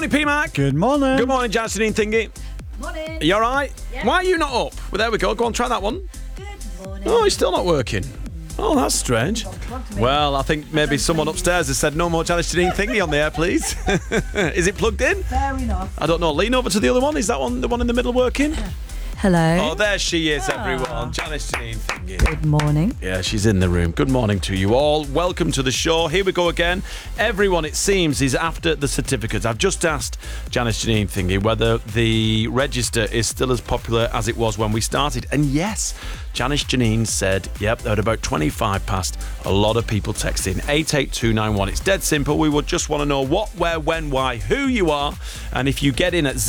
morning, P-Mac. Good morning. Good morning, Janine Thingy. Morning. Are you all right? Yeah. Why are you not up? Well, there we go. Go on, try that one. Good morning. Oh, he's still not working. Oh, that's strange. Well, I think maybe someone upstairs has said no more Janine Thingy on the air, please. Is it plugged in? Fair enough. I don't know. Lean over to the other one. Is that one the one in the middle working? Hello. Oh, there she is, everyone. Janine Thingy. Good morning. Yeah, she's in the room. Good morning to you all. Welcome to the show. Here we go again. Everyone, it seems, is after the certificates. I've just asked Janine Thingy whether the register is still as popular as it was when we started. And yes, Janine said, yep, there were about 25 past. A lot of people texting. 88291. It's dead simple. We would just want to know what, where, when, why, who you are. And if you get in at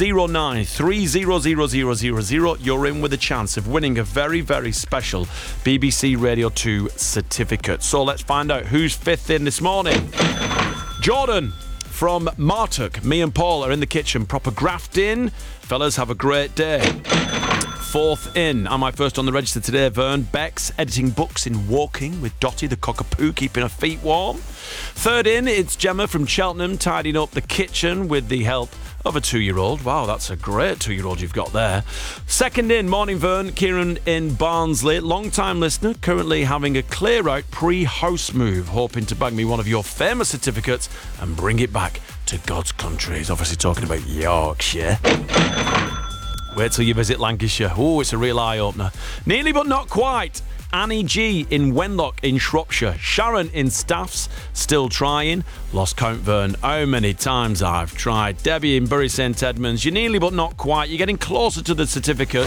093000000, you're in with a chance of winning a very, very special BBC Radio 2 certificate. So let's find out who's fifth in this morning. Jordan from Martuk. Me and Paul are in the kitchen. Proper graft in. Fellas, have a great day. Fourth in. Am I first on the register today? Vern. Bex, editing books in walking with Dottie the cockapoo, keeping her feet warm. Third in, it's Gemma from Cheltenham, tidying up the kitchen with the help of a 2-year-old. Wow, that's a great 2-year-old you've got there. Second in, morning Vern, Kieran in Barnsley, long-time listener, currently having a clear-out pre-house move, hoping to bag me one of your famous certificates and bring it back to God's country. He's obviously talking about Yorkshire. Wait till you visit Lancashire. Oh, it's a real eye-opener. Nearly but not quite. Annie G in Wenlock in Shropshire. Sharon in Staffs, still trying. Lost count, Vern. How many times I've tried. Debbie in Bury St Edmunds. You're nearly but not quite. You're getting closer to the certificate.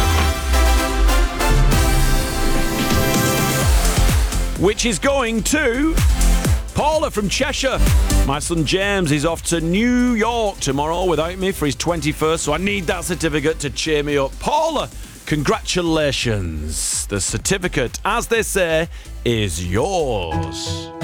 Which is going to Paula from Cheshire. My son James is off to New York tomorrow without me for his 21st, so I need that certificate to cheer me up. Paula, congratulations. The certificate, as they say, is yours.